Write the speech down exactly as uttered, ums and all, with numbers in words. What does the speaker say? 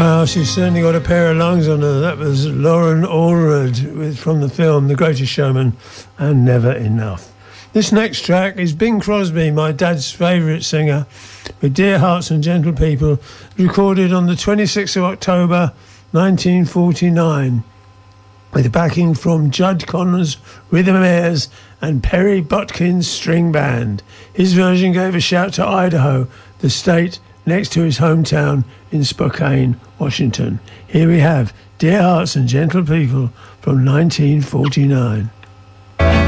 Well, she's certainly got a pair of lungs on her. That was Lauren Allred with, from the film The Greatest Showman and Never Enough. This next track is Bing Crosby, my dad's favourite singer, with Dear Hearts and Gentle People, recorded on the twenty-sixth of October nineteen forty-nine, with backing from Judd Connors Rhythmaires and Perry Botkin's String Band. His version gave a shout to Idaho, the state next to his hometown in Spokane, Washington. Here we have Dear Hearts and Gentle People from nineteen forty-nine.